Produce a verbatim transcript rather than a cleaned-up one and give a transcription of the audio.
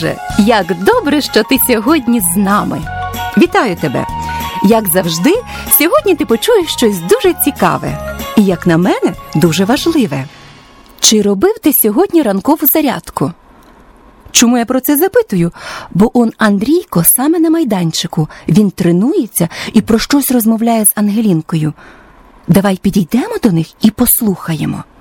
Боже, як добре, що ти сьогодні з нами. Вітаю тебе. Як завжди, сьогодні ти почуєш щось дуже цікаве і, як на мене, дуже важливе. Чи робив ти сьогодні ранкову зарядку? Чому я про це запитую? Бо он Андрійко саме на майданчику. Він тренується і про щось розмовляє з Ангелінкою. Давай підійдемо до них і послухаємо.